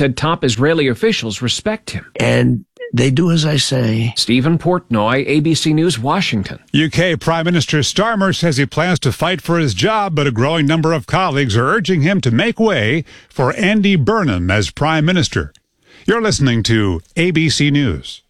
said top Israeli officials respect him. And they do as I say. Stephen Portnoy, ABC News, Washington. UK Prime Minister Starmer says he plans to fight for his job, but a growing number of colleagues are urging him to make way for Andy Burnham as Prime Minister. You're listening to ABC News.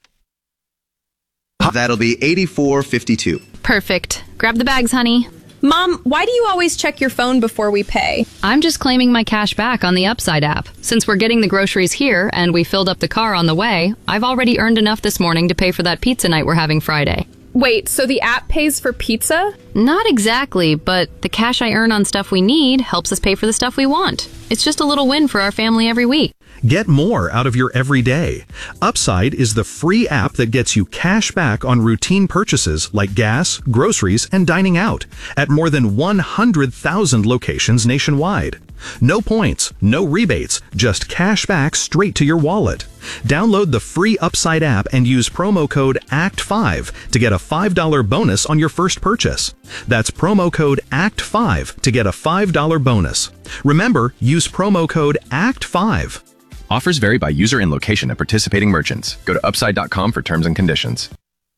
That'll be $84.52. Perfect. Grab the bags, honey. Mom, why do you always check your phone before we pay? I'm just claiming my cash back on the Upside app. Since we're getting the groceries here and we filled up the car on the way, I've already earned enough this morning to pay for that pizza night we're having Friday. Wait, so the app pays for pizza? Not exactly, but the cash I earn on stuff we need helps us pay for the stuff we want. It's just a little win for our family every week. Get more out of your everyday. Upside is the free app that gets you cash back on routine purchases like gas, groceries, and dining out at more than 100,000 locations nationwide. No points, no rebates, just cash back straight to your wallet. Download the free Upside app and use promo code ACT5 to get a $5 bonus on your first purchase. That's promo code ACT5 to get a $5 bonus. Remember, use promo code ACT5. Offers vary by user and location at participating merchants. Go to upside.com for terms and conditions.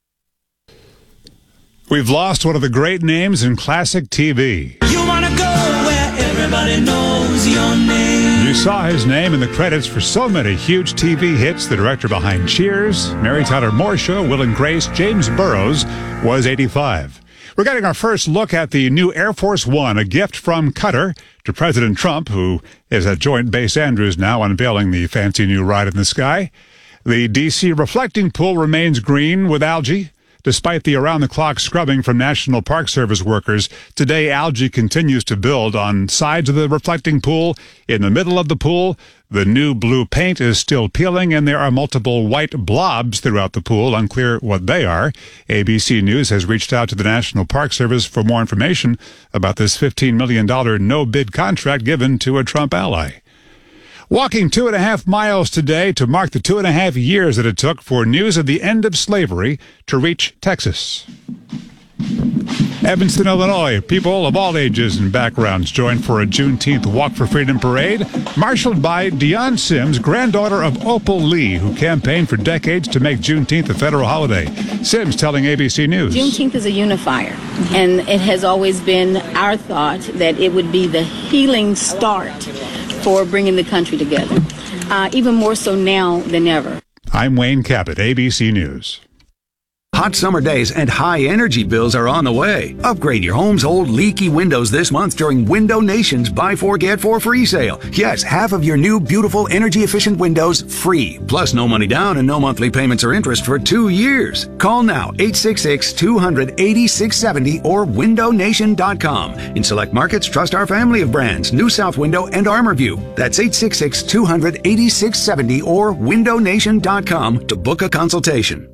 We've lost one of the great names in classic TV. You wanna go where everybody knows your name. You saw his name in the credits for so many huge TV hits. The director behind Cheers, Mary Tyler Moore Show, Will and Grace, James Burrows, was 85. We're getting our first look at the new Air Force One, a gift from Qatar to President Trump, who is at Joint Base Andrews now, unveiling the fancy new ride in the sky. The D.C. reflecting pool remains green with algae. Despite the around-the-clock scrubbing from National Park Service workers, today algae continues to build on sides of the reflecting pool. In the middle of the pool, the new blue paint is still peeling, and there are multiple white blobs throughout the pool. Unclear what they are. ABC News has reached out to the National Park Service for more information about this $15 million no-bid contract given to a Trump ally. Walking 2.5 miles today to mark the 2.5 years that it took for news of the end of slavery to reach Texas. Evanston, Illinois, people of all ages and backgrounds joined for a Juneteenth Walk for Freedom parade, marshaled by Deion Sims, granddaughter of Opal Lee, who campaigned for decades to make Juneteenth a federal holiday. Sims telling ABC News. Juneteenth is a unifier, and it has always been our thought that it would be the healing start for bringing the country together, even more so now than ever. I'm Wayne Cabot, ABC News. Hot summer days and high energy bills are on the way. Upgrade your home's old leaky windows this month during Window Nation's Buy 4 Get 4 free sale. Yes, half of your new beautiful energy efficient windows free. Plus no money down and no monthly payments or interest for 2 years. Call now 866-200-8670 or windownation.com. In select markets, trust our family of brands, New South Window and ArmorView. That's 866-200-8670 or windownation.com to book a consultation.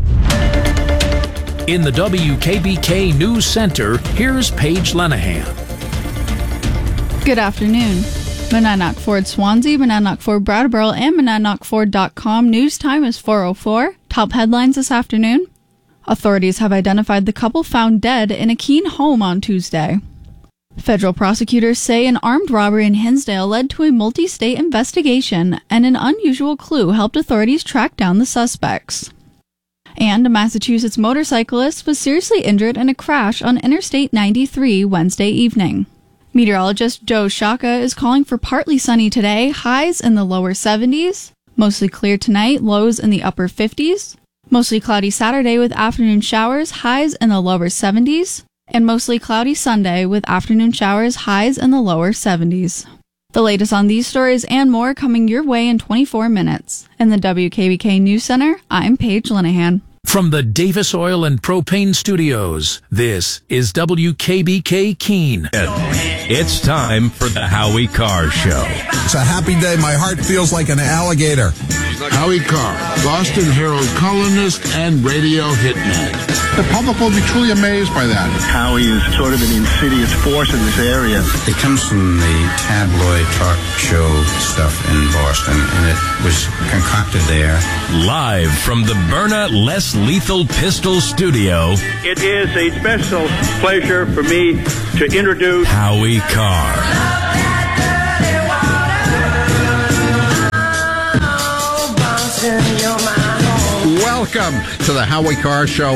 In the WKBK News Center, here's Paige Lenahan. Good afternoon. Monadnock Ford Swansea, Monadnock Ford Brattleboro, and MonadnockFord.com. News time is 4:04. Top headlines this afternoon. Authorities have identified the couple found dead in a Keene home on Tuesday. Federal prosecutors say an armed robbery in Hinsdale led to a multi-state investigation, and an unusual clue helped authorities track down the suspects. And a Massachusetts motorcyclist was seriously injured in a crash on Interstate 93 Wednesday evening. Meteorologist Joe Shaka is calling for partly sunny today, highs in the lower 70s. Mostly clear tonight, lows in the upper 50s. Mostly cloudy Saturday with afternoon showers, highs in the lower 70s. And mostly cloudy Sunday with afternoon showers, highs in the lower 70s. The latest on these stories and more coming your way in 24 minutes. In the WKBK News Center, I'm Paige Lenahan. From the Davis Oil and Propane Studios, this is WKBK Keene. It's time for the Howie Carr Show. It's a happy day. My heart feels like an alligator. Howie Carr, Boston Herald columnist and radio hitman. The public will be truly amazed by that. Howie is sort of an insidious force in this area. It comes from the tabloid talk show stuff in Boston, and it was concocted there. Live from the Byrna Less Lethal Pistol Studio, it is a special pleasure for me to introduce Howie Carr. Welcome to the Howie Carr Show,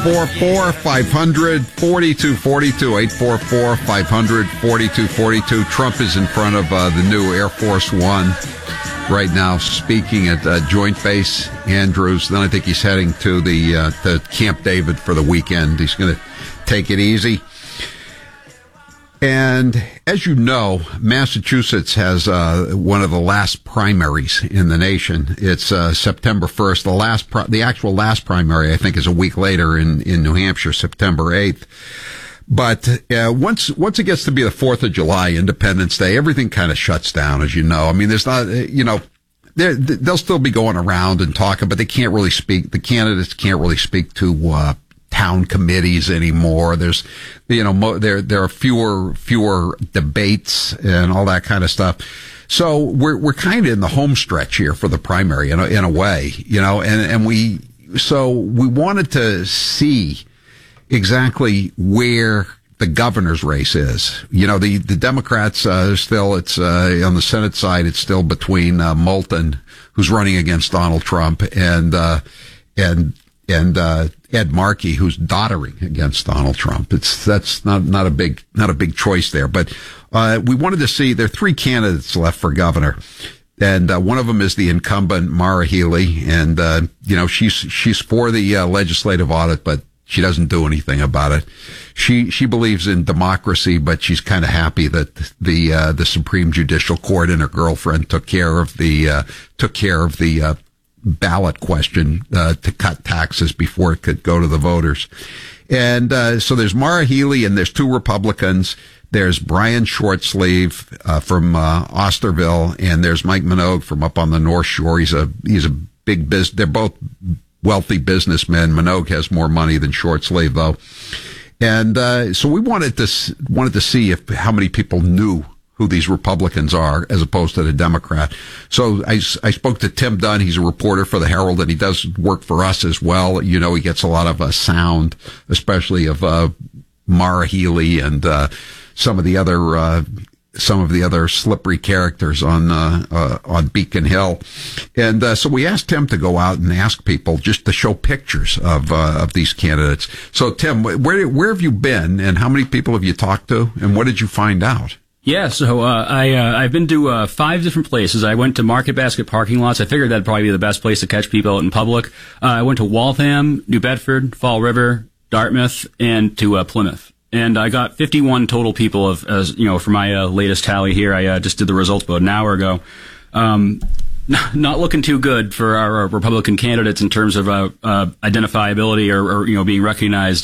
844-500-4242, 844-500-4242. Trump is in front of the new Air Force One right now, speaking at Joint Base Andrews. Then I think he's heading to to Camp David for the weekend. He's going to take it easy. And as you know, Massachusetts has one of the last primaries in the nation. It's September 1st. The actual last primary, I think, is a week later in New Hampshire, September 8th. But once it gets to be the 4th of July, Independence Day, everything kind of shuts down, as you know. I mean, there's not, they'll still be going around and talking, but they can't really speak. The candidates can't really speak to town committees anymore. There's, there are fewer debates and all that kind of stuff. So we're kind of in the home stretch here for the primary in a way, and we wanted to see exactly where the governor's race is. The Democrats still, it's on the Senate side, it's still between Moulton, who's running against Donald Trump, and Ed Markey, who's doddering against Donald Trump. That's not a big choice there. But we wanted to see, there are three candidates left for governor. And one of them is the incumbent Maura Healey, and she's for the legislative audit, but she doesn't do anything about it. She believes in democracy, but she's kind of happy that the Supreme Judicial Court and her girlfriend took care of the ballot question to cut taxes before it could go to the voters. And so there's Maura Healey, and there's two Republicans. There's Brian Shortsleeve from Osterville, and there's Mike Minogue from up on the North Shore. He's a big business. They're both wealthy businessmen. Minogue has more money than Shortsleeve, though. And so we wanted to see how many people knew who these Republicans are as opposed to the Democrat. So I spoke to Tim Dunn. He's a reporter for the Herald, and he does work for us as well. He gets a lot of sound, especially of Maura Healey and some of the other slippery characters on Beacon Hill. And so we asked Tim to go out and ask people just to show pictures of these candidates. So Tim, where have you been, and how many people have you talked to, and what did you find out? Yeah, so I've been to 5 different places. I went to Market Basket parking lots. I figured that'd probably be the best place to catch people out in public. I went to Waltham, New Bedford, Fall River, Dartmouth, and to Plymouth. And I got 51 total people for my latest tally here. I just did the results about an hour ago. Not looking too good for our Republican candidates in terms of identifiability or being recognized.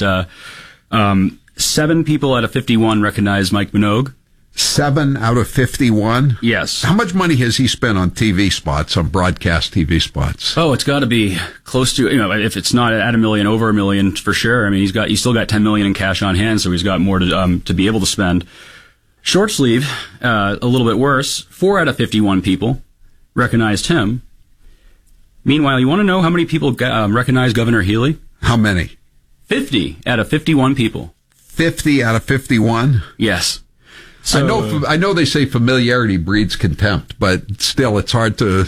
7 people out of 51 recognized Mike Minogue. 7 out of 51? Yes. How much money has he spent on TV spots, on broadcast TV spots? Oh, it's got to be close to, if it's not at $1 million, over $1 million for sure. I mean, he's still got $10 million in cash on hand, so he's got more to be able to spend. Shortsleeve, a little bit worse. 4 out of 51 people recognized him. Meanwhile, you want to know how many people recognize Governor Healey? How many? 50 out of 51 people. 50 out of 51? Yes. So, I know they say familiarity breeds contempt, but still, it's hard to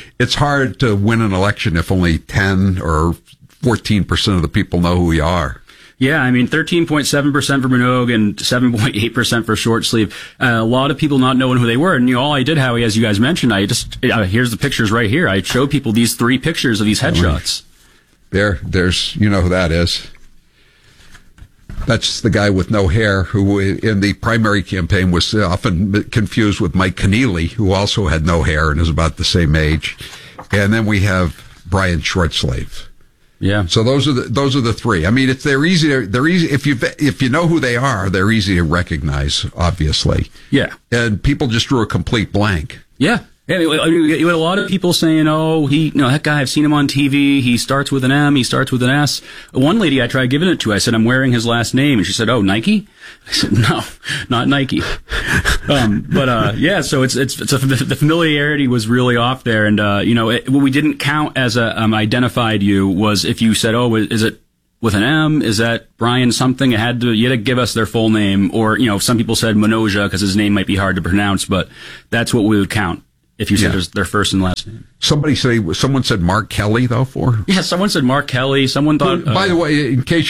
win an election if only 10 or 14% of the people know who you are. Yeah, I mean, 13.7% for Minogue and 7.8% for Shortsleeve. A lot of people not knowing who they were. And all I did, Howie, as you guys mentioned, here's the pictures right here. I showed people these 3 pictures of these headshots. There's, who that is. That's the guy with no hair who in the primary campaign was often confused with Mike Keneally, who also had no hair and is about the same age. And then we have Brian Shortsleeve. Yeah. So those are the 3. I mean, they're easy if you know who they are, they're easy to recognize, obviously. Yeah. And people just drew a complete blank. Yeah. Yeah, you had a lot of people saying, that guy, I've seen him on TV. He starts with an M. He starts with an S. One lady I tried giving it to, I said, I'm wearing his last name. And she said, oh, Nike? I said, no, not Nike. So the familiarity was really off there. And, what we didn't count as identified you was if you said, oh, is it with an M? Is that Brian something? You had to give us their full name. Or, some people said Minoja because his name might be hard to pronounce, but that's what we would count. if you said their first and last name. Someone said Mark Kelly, though, for? Yeah, someone said Mark Kelly. Someone thought... by the way, in case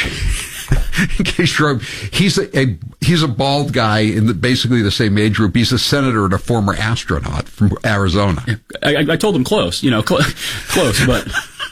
you're... He's a bald guy in basically the same age group. He's a senator and a former astronaut from Arizona. I told him close, close, but...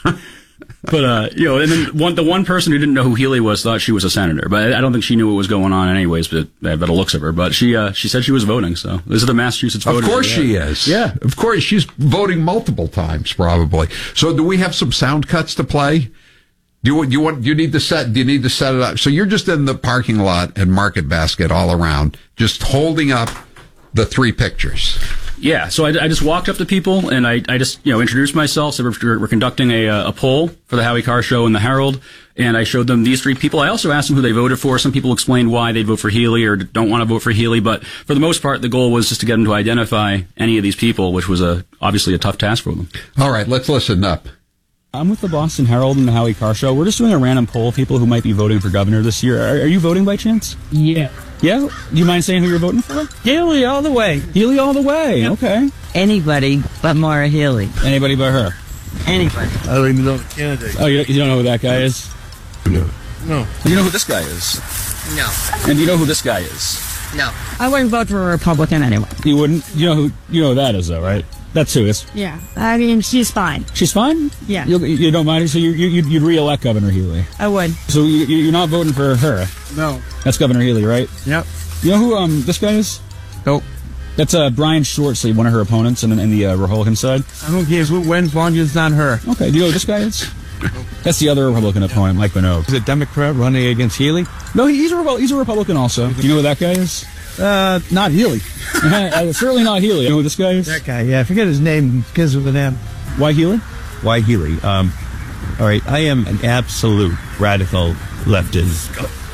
But, and then the one person who didn't know who Healy was thought she was a senator. But I don't think she knew what was going on anyways, but by the looks of her. But she said she was voting, so these are the Massachusetts voters. Of course she is. Yeah. Of course, she's voting multiple times, probably. So do we have some sound cuts to play? Do you need to set it up? So you're just in the parking lot and Market Basket all around, just holding up the 3 pictures. Yeah, so I just walked up to people and I just introduced myself. So we're conducting a poll for the Howie Carr Show and the Herald, and I showed them these 3 people. I also asked them who they voted for. Some people explained why they'd vote for Healy or don't want to vote for Healy, but for the most part, the goal was just to get them to identify any of these people, which was obviously a tough task for them. All right, let's listen up. I'm with the Boston Herald and the Howie Carr Show. We're just doing a random poll of people who might be voting for governor this year. Are you voting by chance? Yeah. Yeah? Do you mind saying who you're voting for? Healy all the way. Healy all the way. Yep. Okay. Anybody but Maura Healey. Anybody but her? Anybody. I don't even know the candidate. Oh, you don't know who that guy is? No. Do you know who this guy is? No. And do you know who this guy is? No. I wouldn't vote for a Republican anyway. You wouldn't? You know who that is, though, right? That's who it is. Yeah. I mean, she's fine. She's fine? Yeah. You don't mind? So you'd re-elect Governor Healy? I would. So you're not voting for her? No. That's Governor Healy, right? Yep. You know who this guy is? Nope. That's Brian Shortsleeve, one of her opponents in the Republican side. I don't care who wins, long as it's not her. Okay. Do you know who this guy is? That's the other Republican opponent, Mike Minogue. Is a Democrat running against Healy? No, he's a Republican also. Do you know who that guy is? Not Healy. Certainly not Healy. You know who this guy is? That guy, yeah. I forget his name. Begins with an M. Why Healy? Why Healy? All right, I am an absolute radical leftist.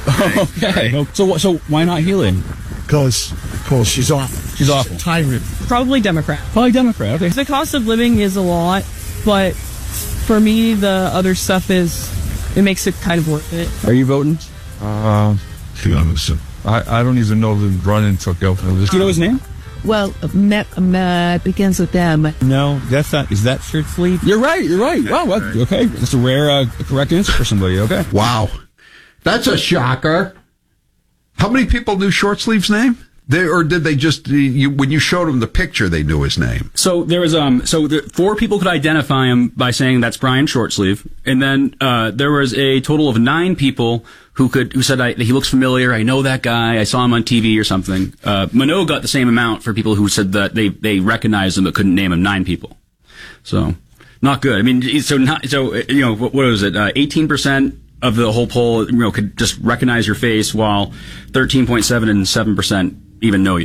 Okay. So why not Healy? Because she's awful. She's awful. Tyrant. Probably Democrat. Probably Democrat, okay. The cost of living is a lot, but for me, the other stuff it makes it kind of worth it. Are you voting? To be honest, I don't even know the running for governor. Do you know his name? Well, begins with M. No, that's not. Is that Shortsleeve? You're right. Wow, okay. That's a rare correct answer for somebody, okay. Wow. That's a shocker. How many people knew Shortsleeve's name? Or did they just, when you showed them the picture, they knew his name? So there was, 4 people could identify him by saying that's Brian Shortsleeve. And then, there was a total of 9 people who said he looks familiar. I know that guy. I saw him on TV or something. Minogue got the same amount for people who said that they recognized him but couldn't name him. 9 people. So, not good. I mean, what was it? 18% of the whole poll, could just recognize your face, while 13.7 and 7% even know you.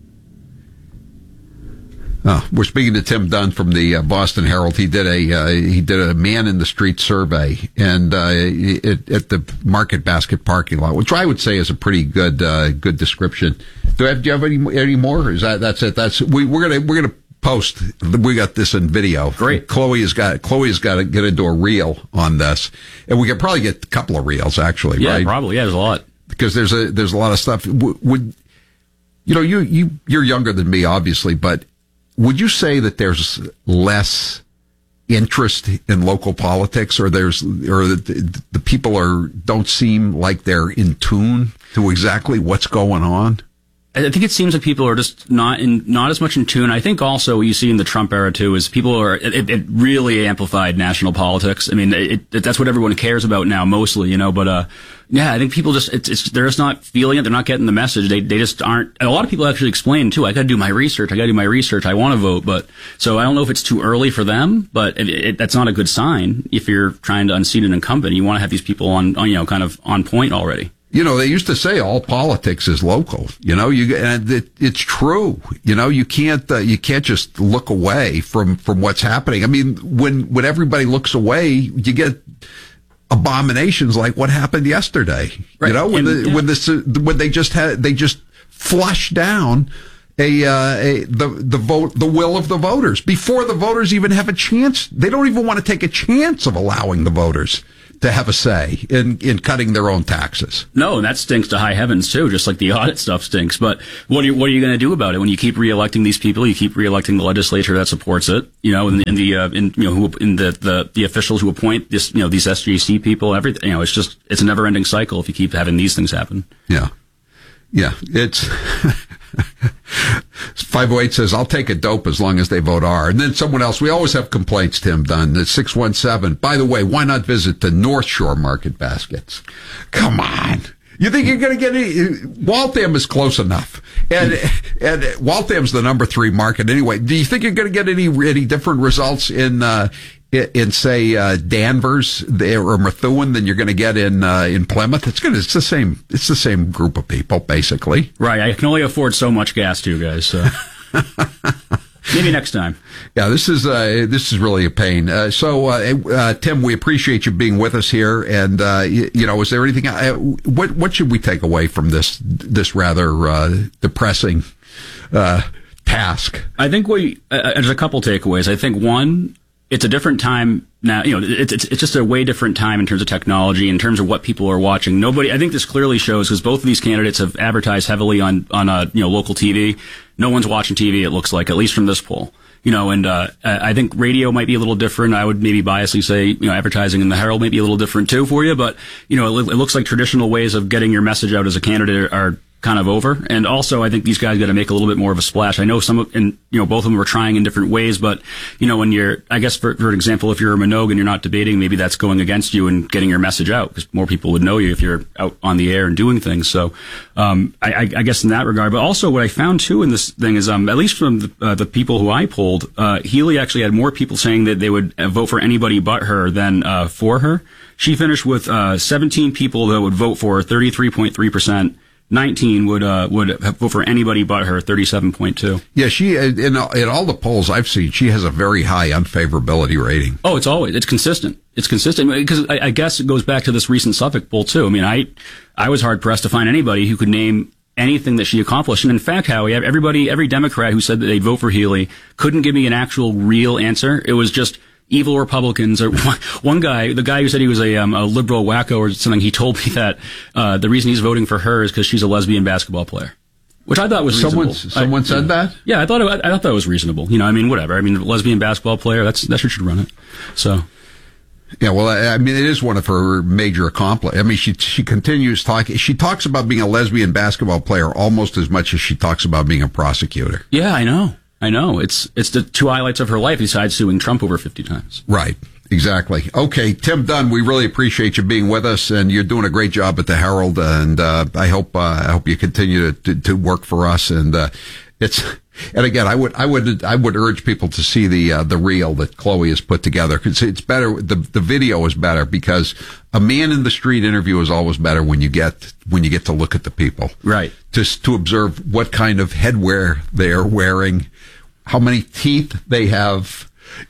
We're speaking to Tim Dunn from the Boston Herald. He did a man in the street survey and at the Market Basket parking lot, which I would say is a pretty good description. Do you have any more? Or is that's it? We're gonna post. We got this in video. Great. Chloe's got to get into a reel on this, and we could probably get a couple of reels actually. Yeah, right? Probably. Yeah, there's a lot because there's a lot of stuff. You're younger than me, obviously, but would you say that there's less interest in local politics, or the people don't seem like they're in tune to exactly what's going on? I think it seems like people are just not as much in tune. I think also what you see in the Trump era too is it really amplified national politics. I mean, that's what everyone cares about now mostly, but yeah, I think people they're just not feeling it. They're not getting the message. They just aren't. And a lot of people actually explain too, I got to do my research. I want to vote, but so I don't know if it's too early for them, but that's not a good sign if you're trying to unseat an incumbent. You want to have these people on kind of on point already. They used to say all politics is local. And it's true. You can't just look away from what's happening. I mean, when everybody looks away, you get abominations like what happened yesterday. Right. When they just flushed down the will of the voters before the voters even have a chance. They don't even want to take a chance of allowing the voters to have a say in cutting their own taxes. No, and that stinks to high heavens too, just like the audit stuff stinks. But what are you going to do about it when you keep reelecting these people? You keep reelecting the legislature that supports it, the officials who appoint this, these SJC people, everything. It's a never-ending cycle if you keep having these things happen. Yeah. It's 508 says, I'll take a dope as long as they vote R. And then someone else, we always have complaints, Tim Dunn, at 617. By the way, why not visit the North Shore Market Baskets? Come on. You think you're going to get any? Waltham is close enough. And Waltham's the number 3 market anyway. Do you think you're going to get any different results in say, Danvers or Methuen than you're going to get in Plymouth? It's the same group of people, basically. Right. I can only afford so much gas too, guys. So. Maybe next time. Yeah, this is really a pain. So, Tim, we appreciate you being with us here. And, is there anything, what should we take away from this rather, depressing, task? I think there's a couple takeaways. I think one, it's a different time now. It's just a way different time in terms of technology, in terms of what people are watching. I think this clearly shows, because both of these candidates have advertised heavily on local TV. No one's watching TV, it looks like, at least from this poll. I think radio might be a little different. I would maybe biasly say, advertising in the Herald may be a little different too for you, but, it looks like traditional ways of getting your message out as a candidate are kind of over. And also, I think these guys got to make a little bit more of a splash. I know both of them were trying in different ways, but, when you're, I guess, for example, if you're a Minogue and you're not debating, maybe that's going against you and getting your message out, because more people would know you if you're out on the air and doing things. So, I guess in that regard, but also what I found too in this thing is, at least from the people who I polled, Healy actually had more people saying that they would vote for anybody but her than, for her. She finished with, 17 people that would vote for her, 33.3%. 19 would vote for anybody but her, 37.2. Yeah, she in all the polls I've seen, she has a very high unfavorability rating. Oh, it's consistent. It's consistent because I guess it goes back to this recent Suffolk poll too. I mean, I was hard pressed to find anybody who could name anything that she accomplished. And in fact, Howie, every Democrat who said that they'd vote for Healy couldn't give me an actual real answer. It was just evil Republicans. Or one guy, the guy who said he was a liberal wacko or something, he told me that the reason he's voting for her is because she's a lesbian basketball player, which I thought was reasonable. Someone said that? Yeah, I thought that was reasonable. Whatever. I mean, lesbian basketball player, that's what should run it. So. Yeah, well, I mean, it is one of her major accomplishments. I mean, she continues talking. She talks about being a lesbian basketball player almost as much as she talks about being a prosecutor. Yeah, I know. It's the two highlights of her life besides suing Trump over 50 times. Right. Exactly. Okay, Tim Dunn, we really appreciate you being with us, and you're doing a great job at the Herald, and I hope you continue to work for us. And and again, I would urge people to see the reel that Chloe has put together. It's better. The video is better because a man in the street interview is always better when you get to look at the people. Right. Just to observe what kind of headwear they are wearing, how many teeth they have.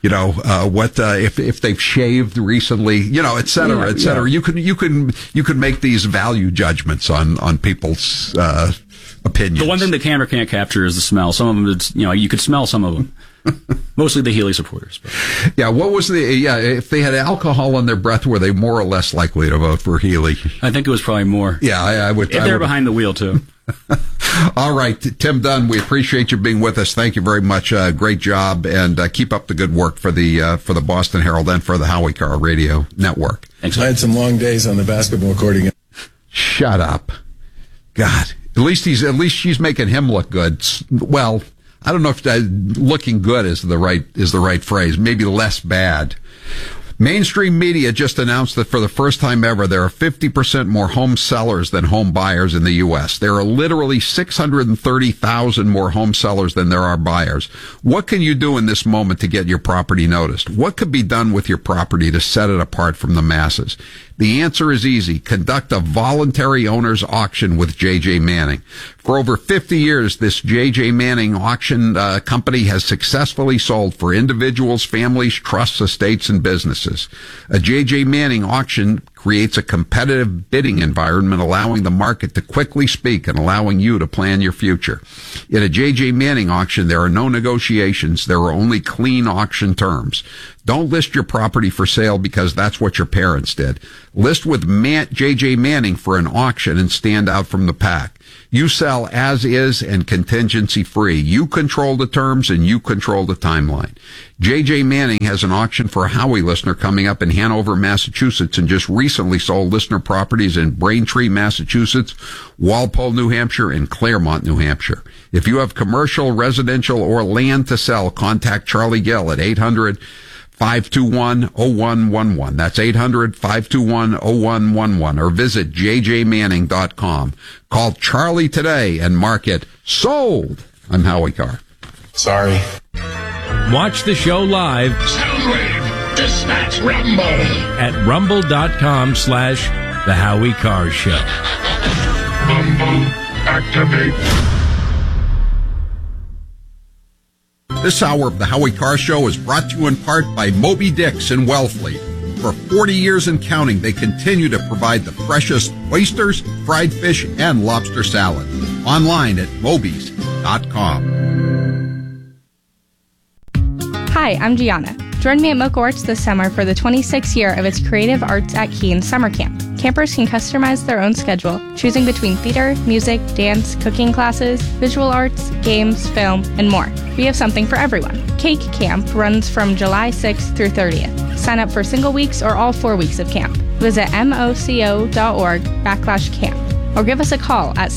If they've shaved recently, et cetera, et cetera. Yeah. You can make these value judgments on people's opinions. The one thing the camera can't capture is the smell. Some of them, you could smell some of them. Mostly the Healy supporters. But. Yeah, if they had alcohol in their breath, were they more or less likely to vote for Healy? I think it was probably more. Yeah, I would. If they're behind the wheel, too. All right, Tim Dunn, we appreciate you being with us. Thank you very much. Great job, and keep up the good work for the Boston Herald and for the Howie Carr Radio Network. Thanks. I had some long days on the basketball court again. Shut up. God, at least she's making him look good. Well, I don't know if looking good is the right phrase. Maybe less bad. Mainstream media just announced that for the first time ever, there are 50% more home sellers than home buyers in the U.S. There are literally 630,000 more home sellers than there are buyers. What can you do in this moment to get your property noticed? What could be done with your property to set it apart from the masses? The answer is easy. Conduct a voluntary owner's auction with J.J. Manning. For over 50 years, this J.J. Manning auction company has successfully sold for individuals, families, trusts, estates, and businesses. purchases. A J.J. Manning auction creates a competitive bidding environment, allowing the market to quickly speak and allowing you to plan your future. In a J.J. Manning auction, there are no negotiations. There are only clean auction terms. Don't list your property for sale because that's what your parents did. List with J.J. Manning for an auction and stand out from the pack. You sell as is and contingency free. You control the terms and you control the timeline. J.J. Manning has an auction for a Howie listener coming up in Hanover, Massachusetts, and just recently sold listener properties in Braintree, Massachusetts, Walpole, New Hampshire, and Claremont, New Hampshire. If you have commercial, residential, or land to sell, contact Charlie Gill at 800-521-0111. That's 800-521-0111, or visit jjmanning.com. Call Charlie today and mark it sold. I'm Howie Carr. Sorry. Watch the show live. Soundwave, dispatch Rumble. At rumble.com/The Howie Carr Show. Rumble, activate. This hour of the Howie Carr Show is brought to you in part by Moby Dick's in Wellfleet. For 40 years and counting, they continue to provide the freshest oysters, fried fish, and lobster salad. Online at mobies.com. Hi, I'm Gianna. Join me at Mocha Arts this summer for the 26th year of its Creative Arts at Keene Summer Camp. Campers can customize their own schedule, choosing between theater, music, dance, cooking classes, visual arts, games, film, and more. We have something for everyone. Cake Camp runs from July 6th through 30th. Sign up for single weeks or all 4 weeks of camp. Visit moco.org/camp or give us a call at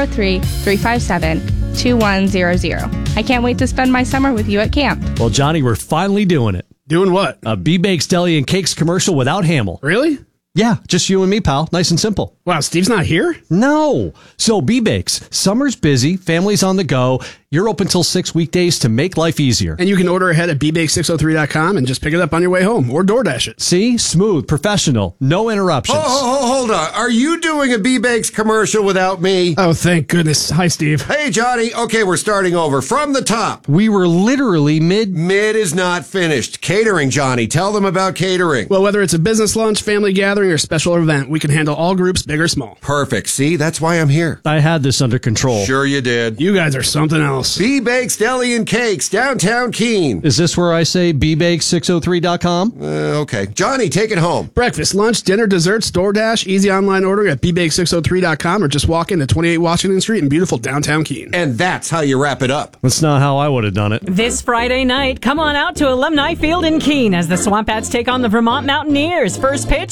603-357-2100. I can't wait to spend my summer with you at camp. Well, Johnny, we're finally doing it. Doing what? A B-Bakes Deli and Cakes commercial without Hamill. Really? Yeah, just you and me, pal. Nice and simple. Wow, Steve's not here? No. So B-Bakes. Summer's busy. Family's on the go. You're open till 6 weekdays to make life easier. And you can order ahead at bbake603.com and just pick it up on your way home or DoorDash it. See? Smooth, professional, no interruptions. Hold on. Are you doing a B-Bakes commercial without me? Oh, thank goodness. Hi, Steve. Hey, Johnny. Okay, we're starting over. From the top. We were literally mid is not finished. Catering, Johnny. Tell them about catering. Well, whether it's a business lunch, family gathering, or special event, we can handle all groups, big or small. Perfect. See, that's why I'm here. I had this under control. Sure you did. You guys are something else. B-Bakes Deli and Cakes, downtown Keene. Is this where I say bbakes603.com? Okay. Johnny, take it home. Breakfast, lunch, dinner, desserts, DoorDash, easy online ordering at bbake603.com or just walk into 28 Washington Street in beautiful downtown Keene. And that's how you wrap it up. That's not how I would have done it. This Friday night, come on out to Alumni Field in Keene as the Swamp Bats take on the Vermont Mountaineers. First pitch,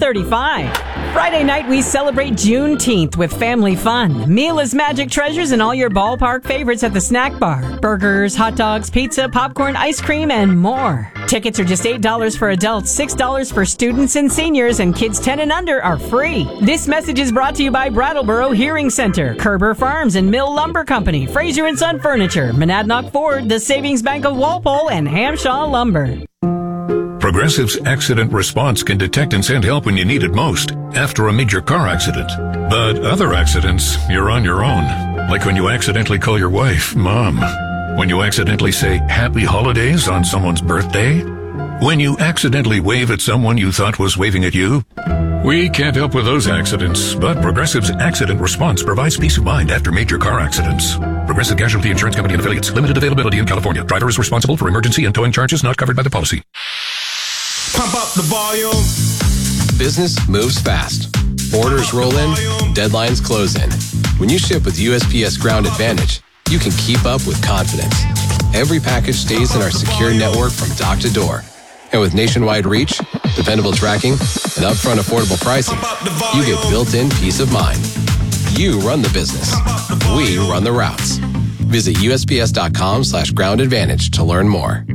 6:35. Friday night, we celebrate Juneteenth with family fun. Meal is magic treasures and all your ballpark favorites at the snack bar. Burgers, hot dogs, pizza, popcorn, ice cream, and more. Tickets are just $8 for adults, $6 for students and seniors, and kids 10 and under are free. This message is brought to you by Brattleboro Hearing Center, Kerber Farms and Mill Lumber Company, Fraser & Son Furniture, Monadnock Ford, the Savings Bank of Walpole, and Hamshaw Lumber. Progressive's accident response can detect and send help when you need it most, after a major car accident. But other accidents, you're on your own. Like when you accidentally call your wife Mom. When you accidentally say Happy Holidays on someone's birthday. When you accidentally wave at someone you thought was waving at you. We can't help with those accidents, but Progressive's accident response provides peace of mind after major car accidents. Progressive Casualty Insurance Company and Affiliates. Limited availability in California. Driver is responsible for emergency and towing charges not covered by the policy. Pump up the volume. Business moves fast. Orders roll in, deadlines close in. When you ship with USPS Ground Advantage, you can keep up with confidence. Every package stays in our secure network from dock to door. And with nationwide reach, dependable tracking, and upfront affordable pricing, you get built-in peace of mind. You run the business. We run the routes. Visit USPS.com/groundadvantage to learn more.